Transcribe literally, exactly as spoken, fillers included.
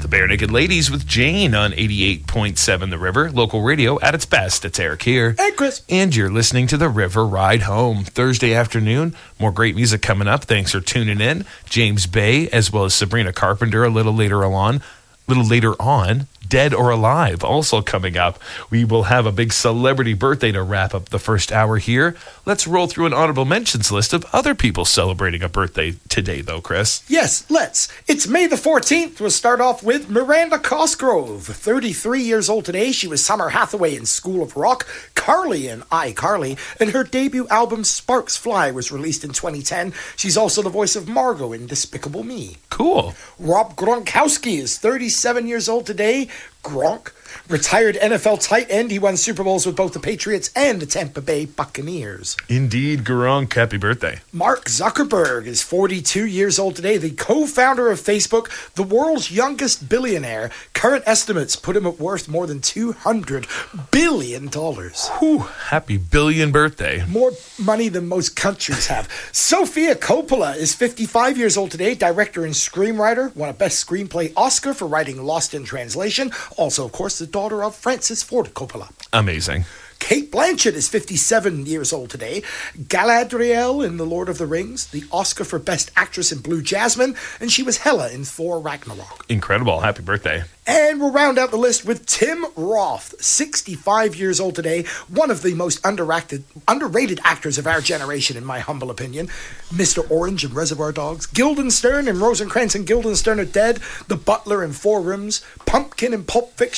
The Bare Naked Ladies with Jane on eighty-eight point seven The River, local radio at its best. It's Eric here. Hey, Chris. And you're listening to The River Ride Home. Thursday afternoon, more great music coming up. Thanks for tuning in. James Bay, as well as Sabrina Carpenter a little later on. little later on, Dead or Alive, also coming up. We will have a big celebrity birthday to wrap up the first hour here. Let's roll through an honorable mentions list of other people celebrating a birthday today, though, Chris. Yes, let's. It's May the fourteenth. We'll start off with Miranda Cosgrove, thirty-three years old today. She was Summer Hathaway in School of Rock, Carly in iCarly, and her debut album Sparks Fly was released in twenty ten. She's also the voice of Margot in Despicable Me. Cool. Rob Gronkowski is thirty-seven years old today. Gronk, retired N F L tight end. He won Super Bowls with both the Patriots and the Tampa Bay Buccaneers. Indeed, Gronk, happy birthday. Mark Zuckerberg is forty-two years old today, the co-founder of Facebook, the world's youngest billionaire. Current estimates put him at worth more than two hundred billion dollars. Whew, happy billion birthday. More money than most countries have. Sofia Coppola is fifty-five years old today, director and screenwriter, won a Best Screenplay Oscar for writing Lost in Translation. Also, of course, the daughter of Francis Ford Coppola. Amazing. Kate Blanchett is fifty-seven years old today. Galadriel in The Lord of the Rings, the Oscar for Best Actress in Blue Jasmine, and she was Hela in Thor Ragnarok. Incredible. Happy birthday. And we'll round out the list with Tim Roth, sixty-five years old today, one of the most underrated, underrated actors of our generation, in my humble opinion. Mister Orange in Reservoir Dogs, Guildenstern in Rosencrantz and Guildenstern Are Dead, The Butler in Four Rooms, Pumpkin in Pulp Fiction,